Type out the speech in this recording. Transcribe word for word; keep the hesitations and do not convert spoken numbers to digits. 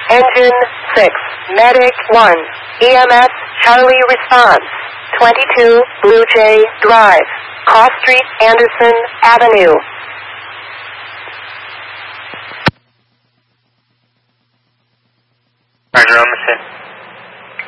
Engine six, Medic one, E M S Charlie response, twenty-two Blue Jay Drive, Cross Street, Anderson Avenue.